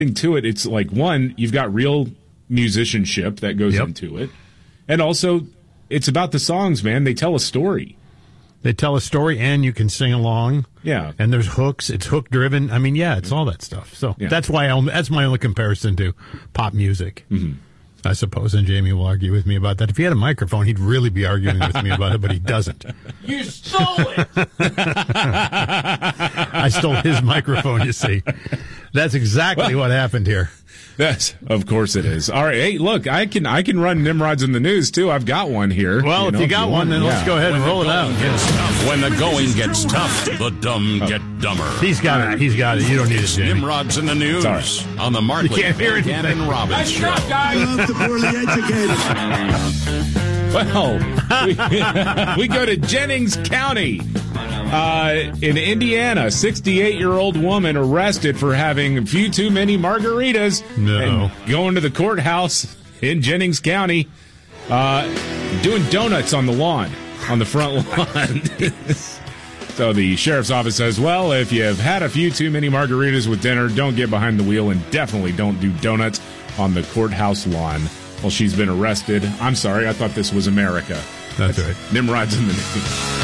to it, it's like, one, you've got real musicianship that goes into it. And also, it's about the songs, man. They tell a story. They tell a story, and you can sing along. Yeah. And there's hooks. It's hook-driven. I mean, it's all that stuff. So that's why that's my only comparison to pop music, I suppose. And Jamie will argue with me about that. If he had a microphone, he'd really be arguing with me about it, but he doesn't. You stole it! I stole his microphone, you see. That's exactly what happened here. Of course it is. All right, hey, look, I can run Nimrods in the news too. I've got one here. Well, if you got one, then let's go ahead and roll it out. When the going gets tough, the dumb get dumber. He's got it. You don't need it, Jamie. Nimrods in the news on the Markley and Robbins show. Well, we go to Jennings County. In Indiana, 68-year-old woman arrested for having a few too many margaritas and going to the courthouse in Jennings County, doing donuts on the lawn, on the front lawn. So the sheriff's office says, well, if you've had a few too many margaritas with dinner, don't get behind the wheel and definitely don't do donuts on the courthouse lawn. Well, she's been arrested. I'm sorry, I thought this was America. That's right. Nimrod's in the news.